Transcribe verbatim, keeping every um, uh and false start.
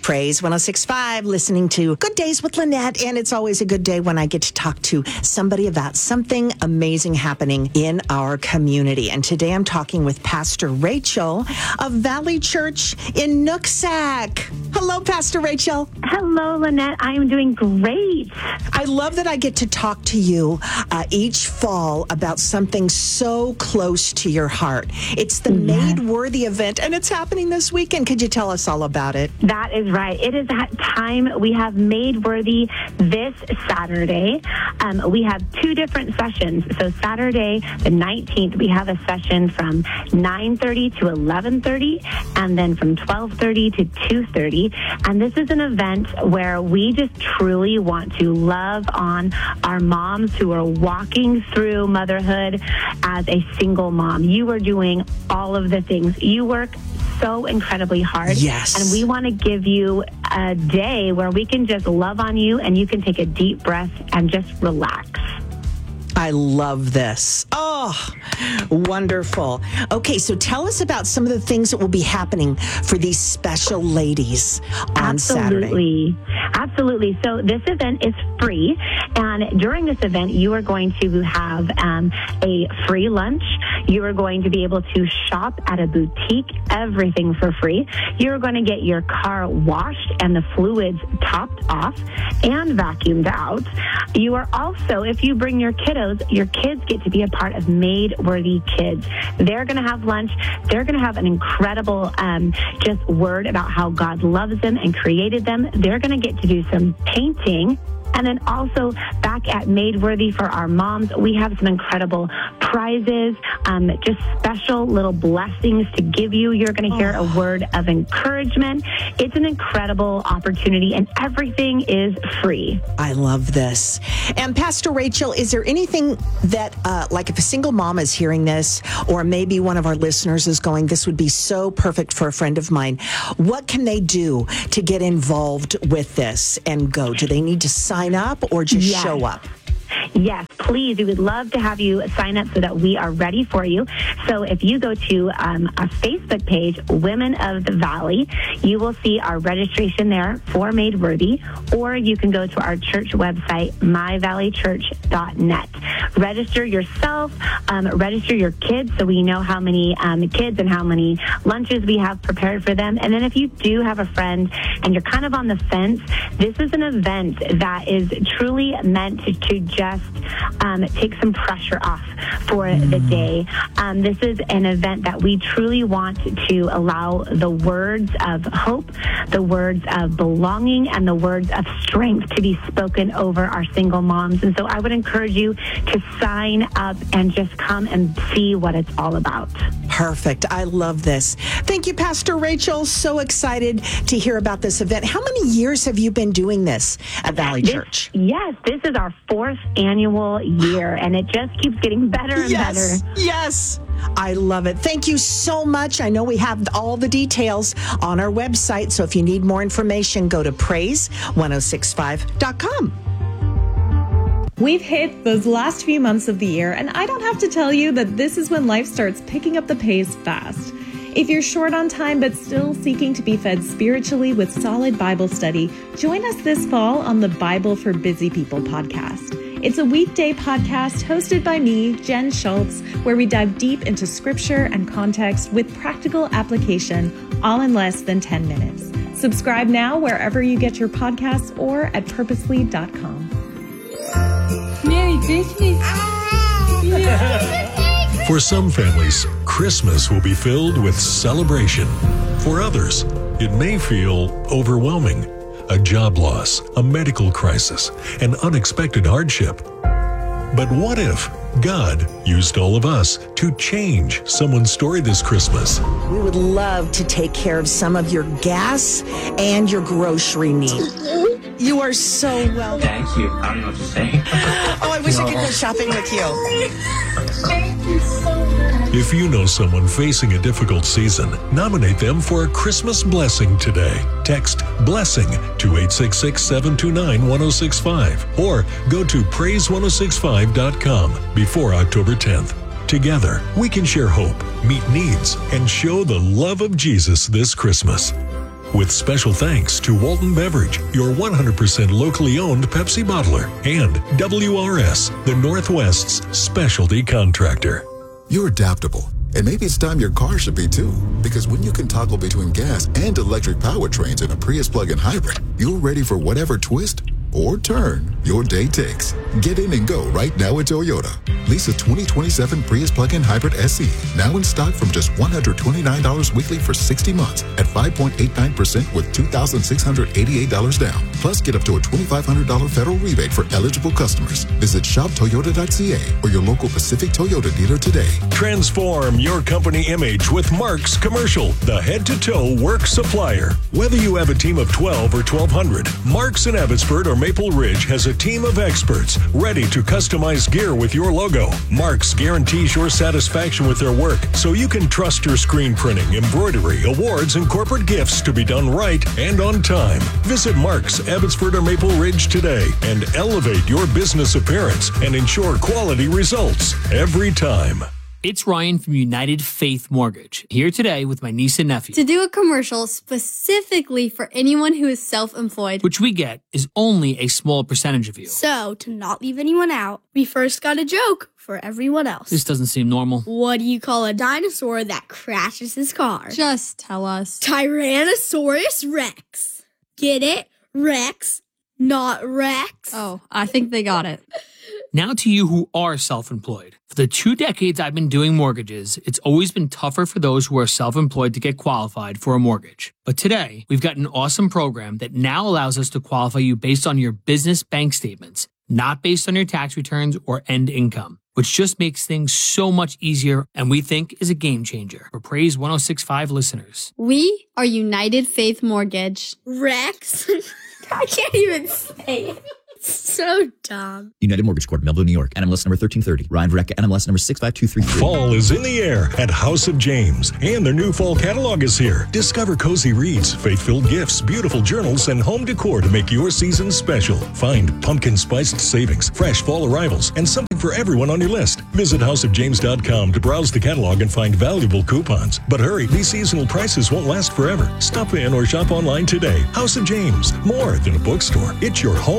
Praise one oh six point five, listening to Good Days with Lynette. And it's always a good day when I get to talk to somebody about something amazing happening in our community. And today I'm talking with Pastor Rachel of Valley Church in Nooksack. Hello, Pastor Rachel. Hello, Lynette. I am doing great. I love that I get to talk to you uh, each fall about something so close to your heart. It's the Yes. Made Worthy event, and it's happening this weekend. Could you tell us all about it? That is right. It is that time. We have Made Worthy this Saturday. Um, we have two different sessions. So Saturday, the nineteenth, we have a session from nine thirty to eleven thirty, and then from twelve thirty to two thirty. And this is an event where we just truly want to love on our moms who are walking through motherhood as a single mom. You are doing all of the things. You work so incredibly hard. Yes. And we want to give you a day where we can just love on you and you can take a deep breath and just relax. I love this. Oh, wonderful. Okay, so tell us about some of the things that will be happening for these special ladies on Saturday. Absolutely. Absolutely. So this event is free. And during this event, you are going to have um, a free lunch. You are going to be able to shop at a boutique, everything for free. You're going to get your car washed and the fluids topped off and vacuumed out. You are also, if you bring your kiddos, your kids get to be a part of Made Worthy Kids. They're going to have lunch. They're going to have an incredible um, just word about how God loves them and created them. They're going to get to do some painting. And then also back at Made Worthy for our moms, we have some incredible prizes, um, just special little blessings to give you. You're going to hear a word of encouragement. It's an incredible opportunity, and everything is free. I love this. And Pastor Rachel, is there anything that, uh, like if a single mom is hearing this, or maybe one of our listeners is going, this would be so perfect for a friend of mine, what can they do to get involved with this and go? Do they need to sign up or just Yes. show up? Yes, please. We would love to have you sign up so that we are ready for you. So if you go to um, our Facebook page, Women of the Valley, you will see our registration there for Made Worthy, or you can go to our church website, my valley church dot net. Register yourself, um, register your kids so we know how many um, kids and how many lunches we have prepared for them. And then if you do have a friend and you're kind of on the fence, this is an event that is truly meant to, to just um, take some pressure off for the day. Um, this is an event that we truly want to allow the words of hope, the words of belonging, and the words of strength to be spoken over our single moms. And so I would encourage you to sign up and just come and see what it's all about. Perfect. I love this. Thank you, Pastor Rachel. So excited to hear about this event. How many years have you been doing this at Valley This- Church? Yes, this is our fourth annual year, and it just keeps getting better and Yes, better. yes. I love it. Thank you so much. I know we have all the details on our website, so if you need more information, go to praise ten sixty-five dot com. We've hit those last few months of the year, and I don't have to tell you that this is when life starts picking up the pace fast. If you're short on time but still seeking to be fed spiritually with solid Bible study, join us this fall on the Bible for Busy People podcast. It's a weekday podcast hosted by me, Jen Schultz, where we dive deep into scripture and context with practical application, all in less than ten minutes. Subscribe now wherever you get your podcasts or at purposely dot com. Merry Christmas. For some families, Christmas will be filled with celebration. For others, it may feel overwhelming. A job loss, a medical crisis, an unexpected hardship. But what if God used all of us to change someone's story this Christmas? We would love to take care of some of your gas and your grocery needs. You are so welcome. Thank you. I don't know what to say. Oh, I wish I could go shopping with you. Thank you so much. If you know someone facing a difficult season, nominate them for a Christmas blessing today. Text BLESSING to eight six six, seven two nine, one oh six five or go to praise ten sixty-five dot com before October tenth. Together, we can share hope, meet needs, and show the love of Jesus this Christmas. With special thanks to Walton Beverage, your one hundred percent locally owned Pepsi bottler, and W R S, the Northwest's specialty contractor. You're adaptable, and maybe it's time your car should be too. Because when you can toggle between gas and electric powertrains in a Prius plug-in hybrid, you're ready for whatever twist or turn your day takes. Get in and go right now at Toyota. Lease a twenty twenty-seven Prius plug-in hybrid S E, now in stock from just one hundred twenty-nine dollars weekly for sixty months at five point eight nine percent with two thousand six hundred eighty-eight dollars down. Plus, get up to a twenty-five hundred dollars federal rebate for eligible customers. Visit shop toyota dot c a or your local Pacific Toyota dealer today. Transform your company image with Mark's Commercial, the head-to-toe work supplier. Whether you have a team of twelve or twelve hundred, Mark's in Abbotsford or Maple Ridge has a team of experts ready to customize gear with your logo. Mark's guarantees your satisfaction with their work, so you can trust your screen printing, embroidery, awards, and corporate gifts to be done right and on time. Visit Mark's, Abbotsford or Maple Ridge today and elevate your business appearance and ensure quality results every time. It's Ryan from United Faith Mortgage, here today with my niece and nephew. To do a commercial specifically for anyone who is self-employed, Which we get is only a small percentage of you. So, to not leave anyone out, we first got a joke for everyone else. This doesn't seem normal. What do you call a dinosaur that crashes his car? Just tell us. Tyrannosaurus Rex. Get it? Rex, not Rex. Oh, I think they got it. Now to you who are self-employed. For the two decades I've been doing mortgages, it's always been tougher for those who are self-employed to get qualified for a mortgage. But today, we've got an awesome program that now allows us to qualify you based on your business bank statements, not based on your tax returns or end income, which just makes things so much easier and we think is a game changer for Praise one oh six point five listeners. We are United Faith Mortgage. Rex? I can't even say it. So dumb. United Mortgage Corp, Melville, New York. N M L S number thirteen thirty. Ryan Verrecka, N M L S number six five two three three. Fall is in the air at House of James, and their new fall catalog is here. Discover cozy reads, faith-filled gifts, beautiful journals, and home decor to make your season special. Find pumpkin-spiced savings, fresh fall arrivals, and something for everyone on your list. Visit house of james dot com to browse the catalog and find valuable coupons. But hurry, these seasonal prices won't last forever. Stop in or shop online today. House of James, more than a bookstore. It's your home